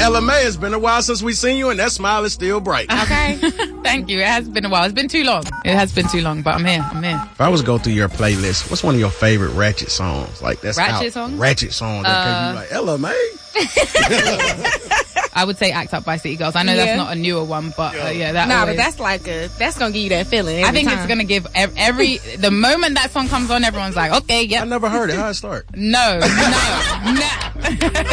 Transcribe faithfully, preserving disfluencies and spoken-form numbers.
Ella May, it's been a while since we seen you, and that smile is still bright. Okay. Thank you. It has been a while. It's been too long. It has been too long, but I'm here. I'm here. If I was to go through your playlist, what's one of your favorite Ratchet songs? Like that's Ratchet out. songs? Ratchet songs. That uh, you like Ella May. I would say "Act Up" by City Girls. I know Yeah. that's not a newer one, but uh, yeah, that. Nah, always, but that's like a that's gonna give you that feeling. Every I think time. it's gonna give ev- every the moment that song comes on, everyone's like, okay, yeah. I never heard it. How it start? No, no, no.